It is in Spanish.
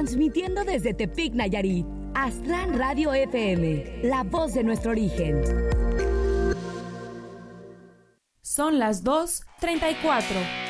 transmitiendo desde Tepic, Nayarit. Aztlán Radio FM, la voz de nuestro origen. Son las 2:34.